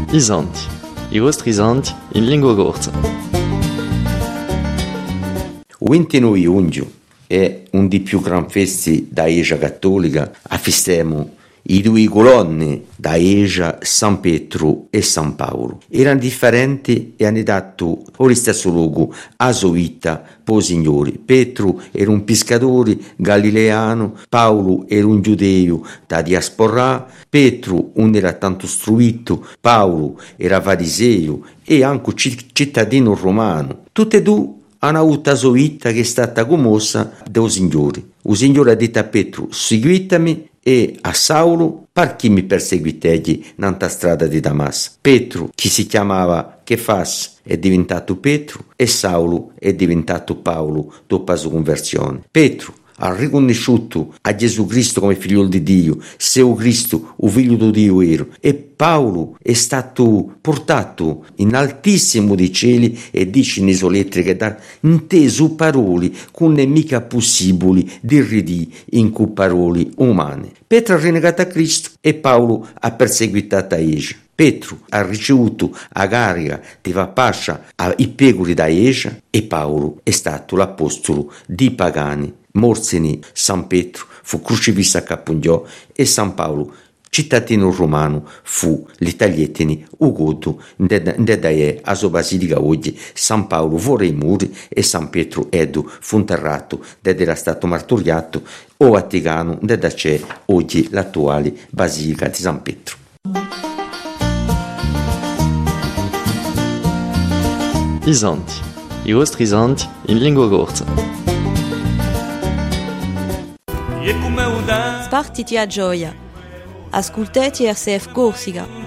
I santi, i vostri santi in lingua corsa. Il 29 giugno è un dei più gran festi da Chiesa Cattolica. Affistiamo i due colonne da Chiesa, San Pietro e San Paolo. Erano differenti e hanno dato allo stesso luogo a sua vita per il Signore. Pietro era un pescatore galileano, Paolo era un giudeo da diaspora, Pietro non era tanto istruito, Paolo era fariseo e anche cittadino romano. Tutte e due hanno avuto la sua vita che è stata commossa dal Signore. Il Signore ha detto a Pietro: seguitami, e a Saulo: perché mi perseguitegli nella strada di Damasco? Pietro, che si chiamava Chefas, è diventato Pietro, e Saulo è diventato Paolo dopo la sua conversione. Pietro ha riconosciuto a Gesù Cristo come figlio di Dio, se Cristo, il figlio di Dio era, e Paolo è stato portato in altissimo di cieli e dice in isoletri che da inteso parole che non è mica possibile di ridire in cui parole umane. Pietro ha renegato a Cristo e Paolo ha perseguitato a Chiesa. Pietro ha ricevuto a carica di far pascia ai pecore da Chiesa e Paolo è stato l'apostolo di pagani. Morseni San Pietro fu crocifisso a Cappugnò e San Paolo, cittadino romano, fu l'itagliettini ugoto da a sua basilica oggi. San Paolo fuori i muri e San Pietro Edu fu interrato era stato martoriato o Vaticano da c'è oggi l'attuale basilica di San Pietro. I santi, i vostri santi in lingua corsa. Spartiti a gioia. Ascoltati RCF Corsica.